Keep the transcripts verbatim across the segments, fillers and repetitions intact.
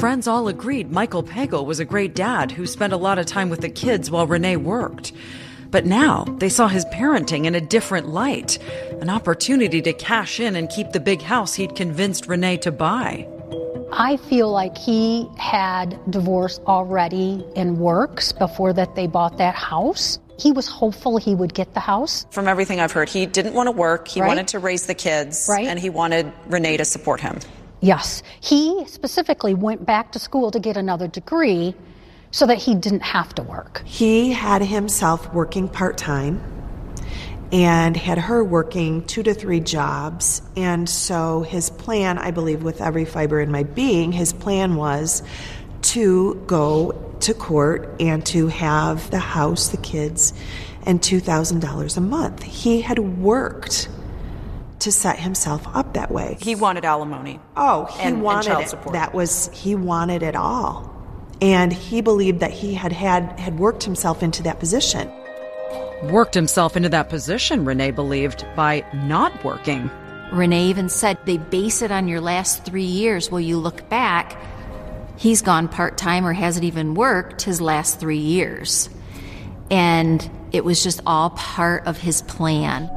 friends all agreed Michael Pagel was a great dad who spent a lot of time with the kids while Renee worked. But now they saw his parenting in a different light, an opportunity to cash in and keep the big house he'd convinced Renee to buy. I feel like he had divorce already in works before that they bought that house. He was hopeful he would get the house. From everything I've heard, he didn't want to work, he right? wanted to raise the kids, right? and he wanted Renee to support him. Yes. He specifically went back to school to get another degree so that he didn't have to work. He had himself working part-time and had her working two to three jobs. And so his plan, I believe with every fiber in my being, his plan was to go to court and to have the house, the kids, and two thousand dollars a month. He had worked to set himself up that way. He wanted alimony. Oh, he and, wanted and child it. support. That was, he wanted it all. And he believed that he had, had had worked himself into that position. Worked himself into that position, Renee believed, by not working. Renee even said they base it on your last three years. Well, you look back, he's gone part-time or hasn't even worked his last three years. And it was just all part of his plan.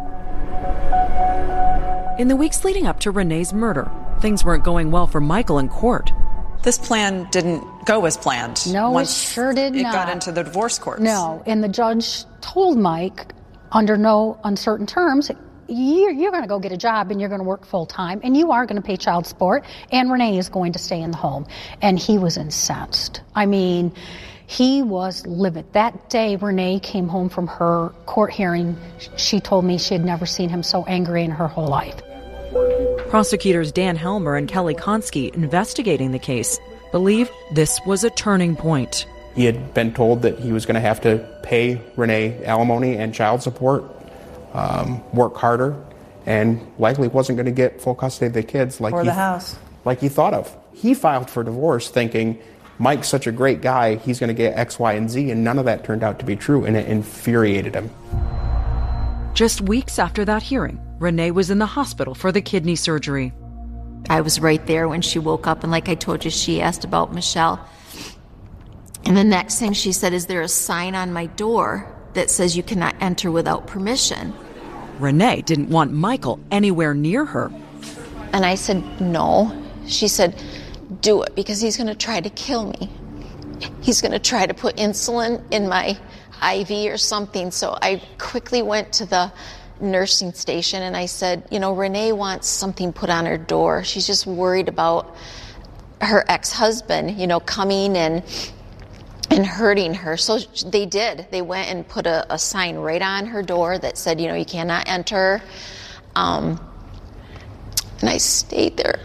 In the weeks leading up to Renee's murder, things weren't going well for Michael in court. This plan didn't go as planned. No, Once it sure did it not. It got into the divorce courts. No, and the judge told Mike, under no uncertain terms, you're, you're going to go get a job and you're going to work full-time and you are going to pay child support and Renee is going to stay in the home. And he was incensed. I mean, he was livid. That day Renee came home from her court hearing, she told me she had never seen him so angry in her whole life. Prosecutors Dan Helmer and Kelly Konski, investigating the case, believe this was a turning point. He had been told that he was going to have to pay Renee alimony and child support, um, work harder, and likely wasn't going to get full custody of the kids like or he, the house. like he thought of. He filed for divorce thinking, Mike's such a great guy, he's going to get X, Y, and Z, and none of that turned out to be true, and it infuriated him. Just weeks after that hearing, Renee was in the hospital for the kidney surgery. I was right there when she woke up, and like I told you, she asked about Michelle. And the next thing she said, is there a sign on my door that says you cannot enter without permission? Renee didn't want Michael anywhere near her. And I said, no. She said, do it, because he's going to try to kill me. He's going to try to put insulin in my I V or something. So I quickly went to the nursing station and I said, you know, Renee wants something put on her door. She's just worried about her ex-husband, you know, coming and and hurting her. So they did. They went and put a, a sign right on her door that said, you know, you cannot enter. Um, and I stayed there.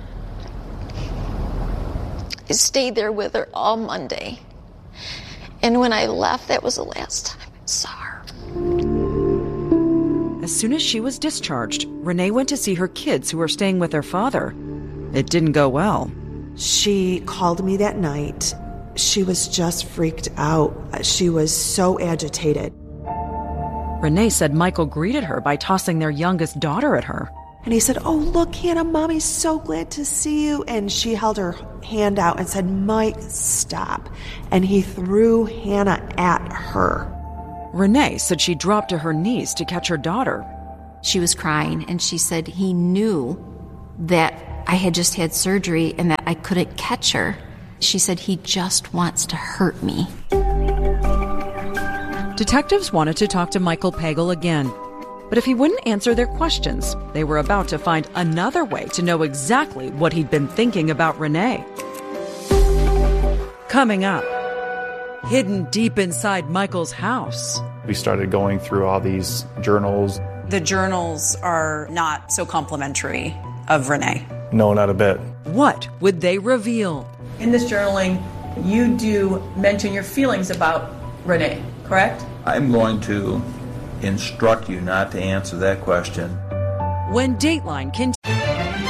I stayed there with her all Monday. And when I left, that was the last time I saw her. As soon as she was discharged, Renee went to see her kids who were staying with their father. It didn't go well. She called me that night. She was just freaked out. She was so agitated. Renee said Michael greeted her by tossing their youngest daughter at her. And he said, oh, look, Hannah, Mommy's so glad to see you. And she held her hand out and said, Mike, stop. And he threw Hannah at her. Renee said she dropped to her knees to catch her daughter. She was crying, and she said he knew that I had just had surgery and that I couldn't catch her. She said he just wants to hurt me. Detectives wanted to talk to Michael Pagel again. But if he wouldn't answer their questions, they were about to find another way to know exactly what he'd been thinking about Renee. Coming up, hidden deep inside Michael's house. We started going through all these journals. The journals are not so complimentary of Renee. No, not a bit. What would they reveal? In this journaling, you do mention your feelings about Renee, correct? I'm going to instruct you not to answer that question. When Dateline continues.